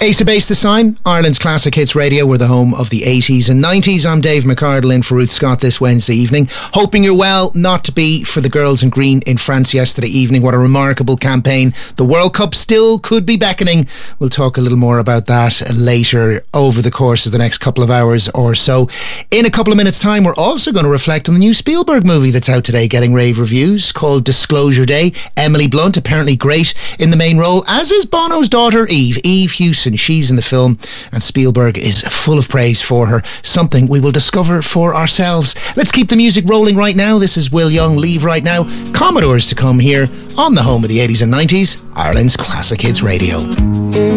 Ace of Base, The Sign, Ireland's classic hits radio. We're the home of the 80s and 90s. I'm Dave McCardle in for Ruth Scott this Wednesday evening. Hoping you're well, not to be for the girls in green in France yesterday evening. What a remarkable campaign. The World Cup still could be beckoning. We'll talk a little more about that later over the course of the next couple of hours or so. In a couple of minutes' time, we're also going to reflect on the new Spielberg movie that's out today, getting rave reviews, called Disclosure Day. Emily Blunt, apparently great in the main role, as is Bono's daughter Eve Hewson. She's in the film, and Spielberg is full of praise for her, something we will discover for ourselves. Let's keep the music rolling right now. This is Will Young, Leave Right Now. Commodores to come here on the home of the 80s and 90s, Ireland's classic hits radio.